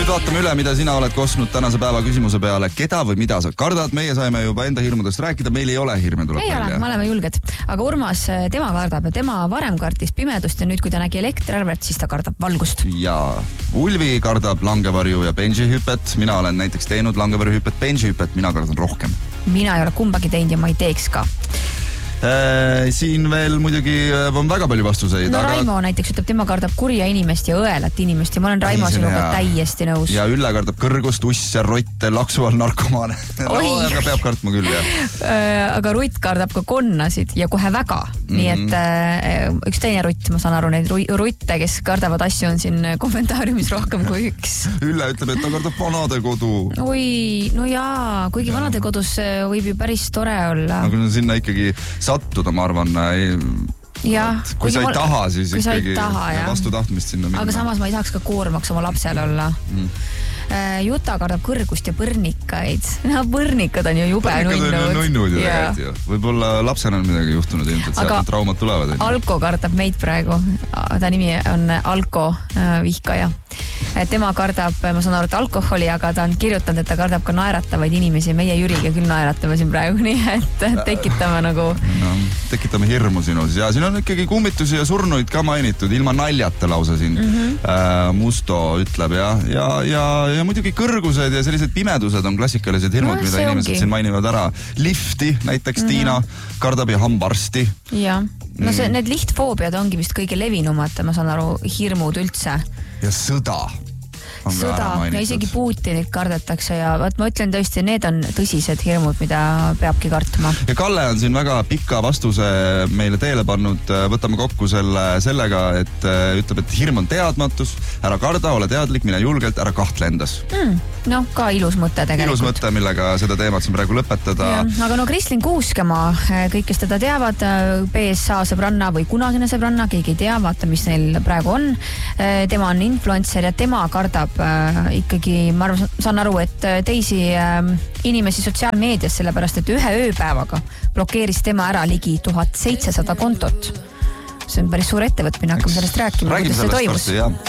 Nüüd vaatame üle, mida sina oled kostnud tänase päeva küsimuse peale. Keda või mida sa kardad? Meie saime juba enda hirmudest rääkida. Meil ei ole hirme, tuleb ei välja. Ole, me oleme julged. Aga Urmas, tema kardab ja tema varem kardis pimedust ja nüüd, kui ta nägi elektriarvet, siis ta kardab valgust. Ja Ulvi kardab langevarju ja bensihüpet. Mina olen näiteks teinud langevarjuhüpet, bensihüpet. Mina kardan rohkem. Mina ei ole kumbagi teinud ja ma ei teeks ka. Siin veel muidugi on väga palju vastuseid. No Raimo näiteks ütleb, tema kardab kurja inimest ja õelat inimest ja ma olen Raimo sinuga täiesti nõus. Ja Ülle kardab kõrgust, usse, rotte, laksu all narkomaane. Aga peab kartma küll, jah. Aga Rutt kardab ka konnasid ja kohe väga. Nii et üks teine Rutt, ma saan aru, neid Rutte, kes kardavad asju, on siin kommentaariumis rohkem kui üks. Ülle ütleb, et ta kardab vanadekodu. Oi, no jaa, kuigi vanadekodus võib ju päris tore olla. Aga sinna ikkagi sattuda, ma arvan, kui sa ei taha, siis ikkagi vastu tahtmist sinna minna. Aga samas ma ei tahaks ka koormaks oma lapsele olla. Juta kardab kõrgust ja põrnikaid. No põrnikad on ju jube nunnud. Võib-olla lapsena on midagi juhtunud, ilmselt sealt traumad tulevad. Alko kardab meid praegu. Ta nimi on Alko vihkaja. Tema kardab, ma saan aru, et alkoholi, aga ta on kirjutanud, et ta kardab ka naeratavaid inimesi. Meie Jüriga küll naeratame siin praegu, nii et tekitame nagu... No, tekitame hirmu sinus. Ja siin on ikkagi kummitusi ja surnuid ka mainitud, ilma naljata lausa siin. Musto ütleb ja muidugi kõrgused ja sellised pimedused on klassikalised hirmud, mida inimesed siin mainivad ära. Lifti näiteks Tiina kardab ja hambarsti. Ja, no need lihtfoobiad ongi vist kõige levinumad, ma saan aru, hirmud üldse. Ja sõda. Sõda ja isegi Putinit kardetakse ja ma ütlen tõesti, need on tõsised hirmud, mida peabki kartma. Ja Kalle on siin väga pika vastuse meile teele pannud. Võtame kokku sellega, et ütleb, et hirm on teadmatus, ära karda, ole teadlik, mine julgelt, ära kahtle endas. No, ka ilus mõte tegelikult. Ilus mõte, millega seda teemat siin praegu lõpetada. Aga no Kristlin Kuuskemaa, kõik, kes teda teavad, PSA sõbranna või kunagine sõbranna, keegi ei tea, vaata, mis neil praegu on. Tema on influencer ja tema kardab ikkagi, ma saan aru, et teisi inimesi sotsiaalmeedias, sellepärast, et ühe ööpäevaga blokeeris tema ära ligi 1700 kontot. See on päris suur ettevõtmine, hakkame sellest rääkima, kuidas see toimus.